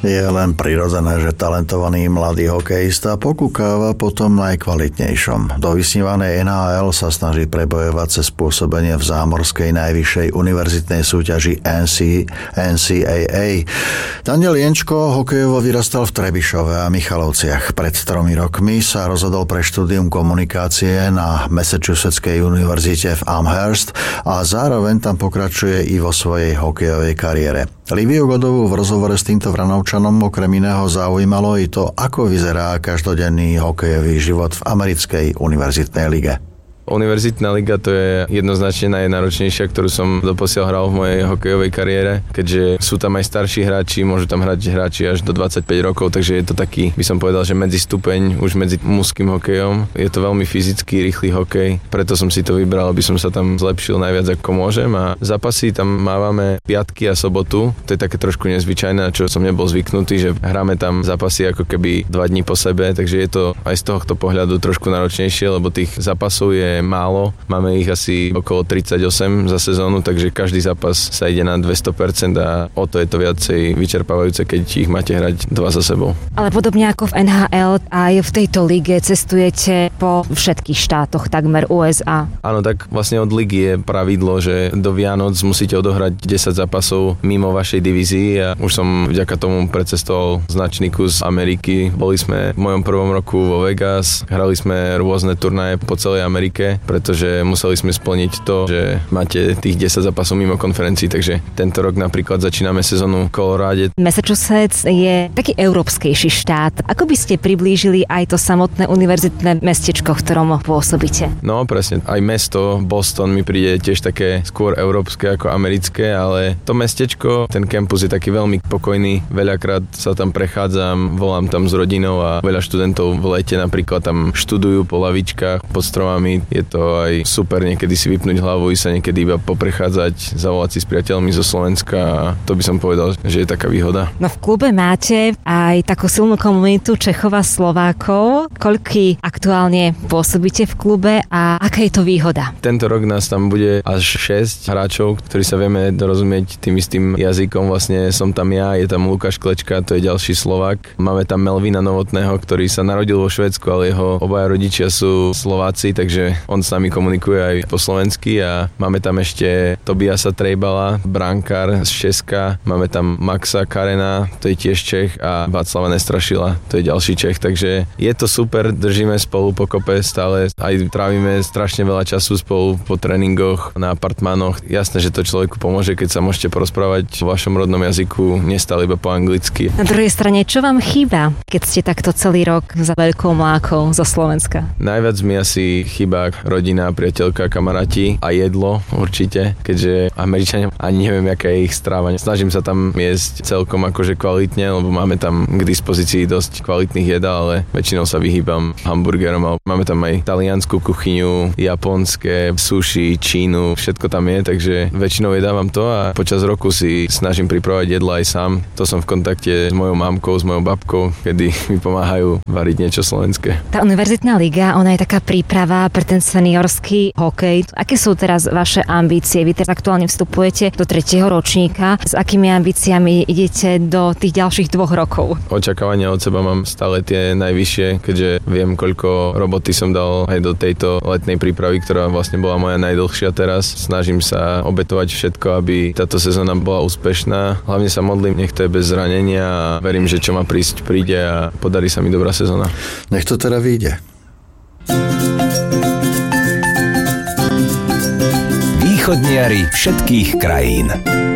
Je len prirodzené, že talentovaný mladý hokejista pokúkáva po tom najkvalitnejšom. Do vysnívanej NHL sa snaží prebojovať cez pôsobenie v zámorskej najvyššej univerzitnej súťaži NCAA. Daniel Jenčko hokejovo vyrastal v Trebišove a Michalovciach. Pred 3 rokmi sa rozhodol pre štúdium komunikácie na Massachusettskej univerzite v Amherst a zároveň tam pokračuje i vo svojej hokejovej kariére. Liviu Godovú v rozhovore s týmto Vranovčanom okrem iného zaujímalo i to, ako vyzerá každodenný hokejový život v americkej univerzitnej lige. Univerzitná liga to je jednoznačne najnáročnejšia, ktorú som doposiaľ hral v mojej hokejovej kariére, keďže sú tam aj starší hráči, môžu tam hrať hráči až do 25 rokov, takže je to taký, by som povedal, že medzistupeň už medzi mužským hokejom. Je to veľmi fyzický, rýchly hokej, preto som si to vybral, aby som sa tam zlepšil najviac ako môžem a zápasy tam mávame piatky a sobotu. To je také trošku nezvyčajné, čo som nebol zvyknutý, že hráme tam zápasy ako keby 2 dní po sebe, takže je to aj z tohto pohľadu trošku náročnejšie, lebo tých zápasov je málo. Máme ich asi okolo 38 za sezónu, takže každý zápas sa ide na 200% a o to je to viacej vyčerpávajúce, keď ich máte hrať 2 za sebou. Ale podobne ako v NHL, aj v tejto lige cestujete po všetkých štátoch, takmer USA. Áno, tak vlastne od ligy je pravidlo, že do Vianoc musíte odohrať 10 zápasov mimo vašej divízii a už som vďaka tomu precestoval značný kus Ameriky. Boli sme v mojom prvom roku vo Vegas, hrali sme rôzne turnaje po celej Amerike, pretože museli sme splniť to, že máte tých 10 zápasov mimo konferencií, takže tento rok napríklad začíname sezónu v Colorade. Massachusetts je taký európskejší štát. Ako by ste priblížili aj to samotné univerzitné mestečko, v ktorom pôsobíte? No presne, aj mesto Boston mi príde tiež také skôr európske ako americké, ale to mestečko, ten kampus je taký veľmi pokojný. Veľakrát sa tam prechádzam, volám tam s rodinou a veľa študentov v lete napríklad tam študujú po lavičkách, pod stromami. Je to aj super niekedy si vypnúť hlavu i sa niekedy iba poprechádzať, zavolať si s priateľmi zo Slovenska a to by som povedal, že je taká výhoda. No v klube máte aj takú silnú komunitu Čechov a Slovákov. Koľký aktuálne pôsobíte v klube a aká je to výhoda? Tento rok nás tam bude až 6 hráčov, ktorí sa vieme dorozumieť tým istým jazykom. Vlastne som tam ja, je tam Lukáš Klečka, to je ďalší Slovák. Máme tam Melvina Novotného, ktorý sa narodil vo Švédsku, ale jeho obaja rodičia sú Slováci, takže on s nami komunikuje aj po slovensky a máme tam ešte Tobiasa Trejbala, brankár z Česka, máme tam Maxa Karena, to je tiež Čech a Václava Nestrašila, to je ďalší Čech, takže je to super, držíme spolu po kope stále, aj trávime strašne veľa času spolu po tréningoch, na apartmánoch. Jasné, že to človeku pomôže, keď sa môžete porozprávať vo vašom rodnom jazyku, nestále iba po anglicky. Na druhej strane, čo vám chýba, keď ste takto celý rok za veľkou mlákou zo Slovenska? Najviac mi asi chýba rodina, priateľka, kamaráti a jedlo určite, keďže Američania ani neviem, aké je ich strávanie. Snažím sa tam jesť celkom akože kvalitne, lebo máme tam k dispozícii dosť kvalitných jedál, ale väčšinou sa vyhýbam hamburgerom. Máme tam aj taliansku kuchyňu, japonské, sushi, Čínu, všetko tam je, takže väčšinou jedávam to a počas roku si snažím pripravovať jedla aj sám. To som v kontakte s mojou mamkou, s mojou babkou, kedy mi pomáhajú variť niečo slovenské. Tá univerzitná liga, ona je taká príprava pre ten seniorský hokej. Aké sú teraz vaše ambície? Vy teraz aktuálne vstupujete do 3. ročníka. S akými ambíciami idete do tých ďalších 2 rokov? Očakávania od seba mám stále tie najvyššie, keďže viem, koľko roboty som dal aj do tejto letnej prípravy, ktorá vlastne bola moja najdlhšia teraz. Snažím sa obetovať všetko, aby táto sezóna bola úspešná. Hlavne sa modlím, nech to je bez zranenia a verím, že čo má prísť, príde a podarí sa mi dobrá sezóna. Nech to teda vyjde. Východniari všetkých krajín.